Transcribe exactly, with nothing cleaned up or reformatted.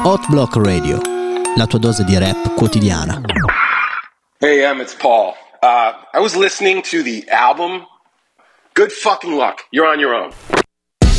Hot Block Radio, la tua dose di rap quotidiana. Hey, Em, it's Paul. Uh, I was listening to the album. Good fucking luck. You're on your own.